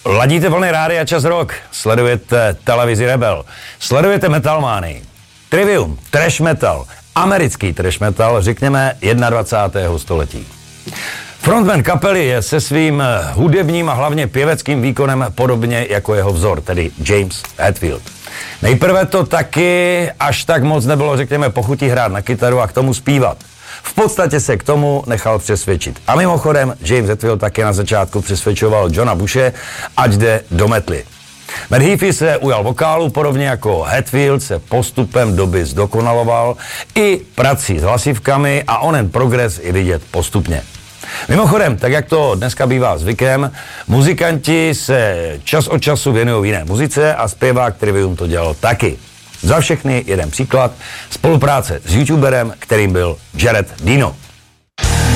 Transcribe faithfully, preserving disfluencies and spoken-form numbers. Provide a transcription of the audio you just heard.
Ladíte vlny Rádia Čas Rock, sledujete televizi Rebel, sledujete Metalmány, Trivium, trash metal, americký trash metal, řekněme dvacátého prvního století. Frontman kapely je se svým hudebním a hlavně pěveckým výkonem podobně jako jeho vzor, tedy James Hetfield. Nejprve to taky až tak moc nebylo, řekněme, pochutí hrát na kytaru a k tomu zpívat. V podstatě se k tomu nechal přesvědčit. A mimochodem, James Hetfield také na začátku přesvědčoval Johna Bushe, ať jde do metly. Matt Heafy se ujal vokálu, podobně jako Hetfield se postupem doby zdokonaloval i prací s hlasivkami a onen progres i vidět postupně. Mimochodem, tak jak to dneska bývá zvykem, muzikanti se čas od času věnují jiné muzice a zpěvák Trivium to dělal taky. Za všechny jeden příklad, spolupráce s youtuberem, kterým byl Jared Dino.